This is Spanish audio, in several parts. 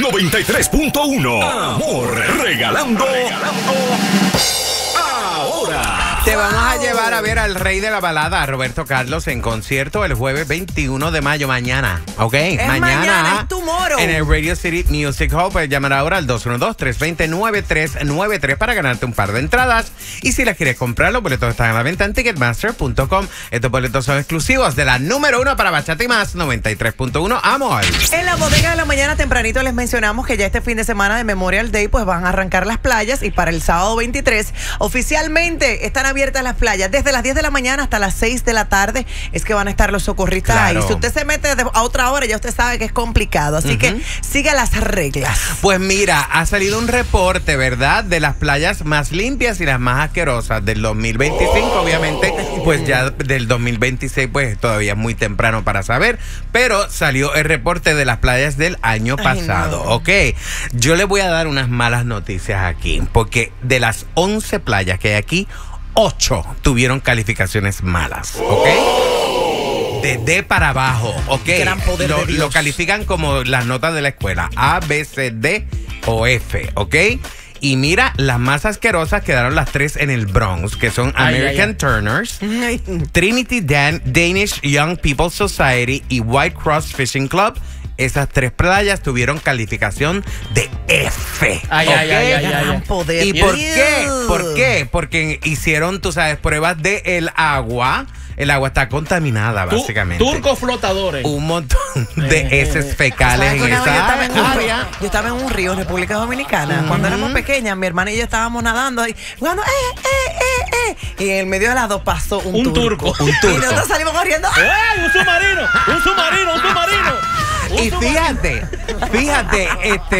93.1. Amor, regalando ahora. Te vamos a llevar a ver al rey de la balada, Roberto Carlos, en concierto el jueves 21 de mayo, mañana. ¿Ok? Mañana, es tomorrow. En el Radio City Music Hall. Puedes llamar ahora al 212-320-9393 para ganarte un par de entradas. Y si las quieres comprar, los boletos están a la venta en Ticketmaster.com. Estos boletos son exclusivos de la número 1 para Bachata y Más, 93.1. Amor. En la bodega de la mañana tempranito les mencionamos que ya este fin de semana de Memorial Day pues van a arrancar las playas y para el sábado 23 oficialmente están abiertas las playas desde las 10 de la mañana hasta las 6 de la tarde es que van a estar los socorristas ahí. Si usted se mete a otra hora ya usted sabe que es complicado, así que siga las reglas. Pues mira, ha salido un reporte, ¿verdad? De las playas más limpias y las más asquerosas del 2025, obviamente, pues ya del 2026 pues todavía es muy temprano para saber, pero salió el reporte de las playas del año pasado, ¿ok? Yo le voy a dar unas malas noticias aquí, porque de las 11 playas que hay aquí, 8 tuvieron calificaciones malas, ¿ok? De D para abajo, ¿ok? Gran poder de Dios. Lo califican como las notas de la escuela, A, B, C, D o F, ¿ok? Y mira, las más asquerosas quedaron las 3 en el Bronx, que son American Turners, Trinity Danish Young People's Society y White Cross Fishing Club. Esas 3 playas tuvieron calificación de F. Poder. ¿Y por qué? ¿Por qué? Porque hicieron, tú sabes, pruebas de el agua. El agua está contaminada, básicamente. Turcos flotadores. Un montón de heces fecales en esa área. Yo estaba en un río en República Dominicana. Cuando éramos pequeñas, mi hermana y yo estábamos nadando ahí, jugando, y en el medio de las dos pasó un turco. Un turco. Y nosotros salimos corriendo. ¡Ey, un submarino! ¡Un submarino! ¡Un submarino! Y fíjate,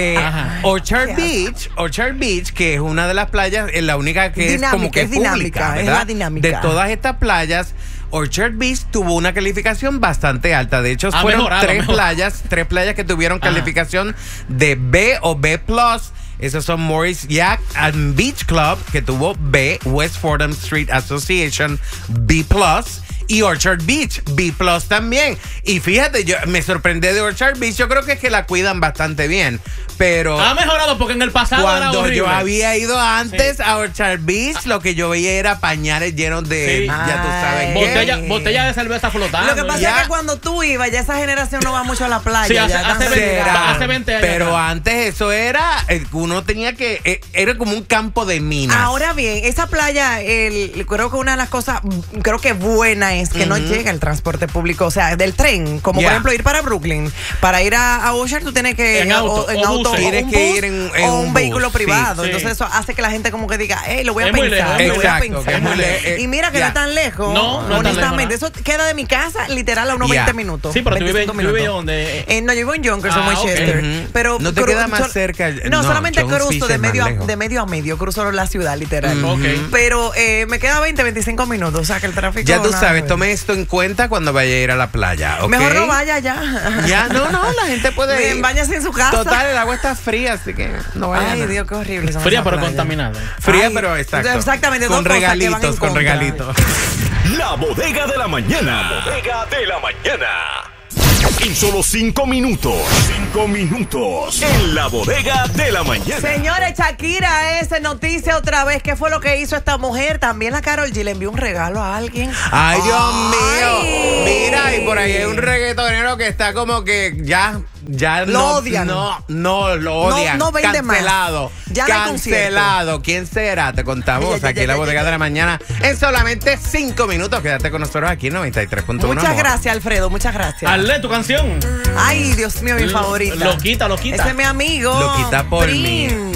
Orchard Beach, que es una de las playas, es la única que dinámica, es como que es dinámica, pública, es ¿verdad? la dinámica. De todas estas playas, Orchard Beach tuvo una calificación bastante alta. De hecho, fueron tres playas que tuvieron calificación de B o B+. Esos son Morris Yacht and Beach Club, que tuvo B, West Fordham Street Association B+, y Orchard Beach B+ también. Y fíjate, yo me sorprendí de Orchard Beach. Yo creo que es que la cuidan bastante bien, pero ha mejorado porque en el pasado cuando era horrible. yo había ido antes a Orchard Beach, lo que yo veía era pañales llenos de, ya tú sabes botella de cerveza flotando. Lo que pasa es que cuando tú ibas, ya esa generación no va mucho a la playa. Sí, hace 20 años. Pero antes eso era, uno tenía que, era como un campo de minas. Ahora bien, esa playa, creo que una de las cosas, creo que buena es que no llega el transporte público, o sea, del tren, como por ejemplo ir para Brooklyn, para ir a Ocean tú tienes que en auto tienes que ir en un vehículo privado, sí. entonces eso hace que la gente como que diga, lo voy a muy pensar, lejos. lo voy a Exacto, pensar. Y mira que no es tan lejos, no honestamente, es tan eso queda de mi casa literal a unos 20 minutos. Sí, pero tú vives ¿dónde? No, yo vivo en Yonkers, Westchester, pero no te queda más cerca. No, solamente cruzo de medio a medio, cruzo la ciudad literal. Pero me queda 20-25 minutos, o sea que el tráfico. Ya tú sabes, tome esto en cuenta cuando vaya a ir a la playa, ¿ok? Mejor no vaya ya. Ya, no, la gente puede ir. Báñase en su casa. Total, el agua está fría, así que no vaya. Ay, Dios, qué horrible. Fría pero contaminada. Fría pero exacto. Exactamente, con regalitos, con regalitos. La bodega de la mañana. La bodega de la mañana. En solo 5 minutos. 5 minutos. En la bodega de la mañana. Señores, Shakira es noticia otra vez. ¿Qué fue lo que hizo esta mujer? También la Karol G le envió un regalo a alguien. Ay, Dios mío. Mira, y por ahí hay un reggaetonero que está como que ya lo odian. No lo odian. No vende cancelado. Más. Ya cancelado. ¿Quién será? Te contamos aquí en la bodega de la mañana en solamente 5 minutos. Quédate con nosotros aquí en 93.1. Muchas gracias, Alfredo. Muchas gracias. Hazle tu canción. Ay, Dios mío, mi favorita. Loquita. Ese es mi amigo. Loquita por mí.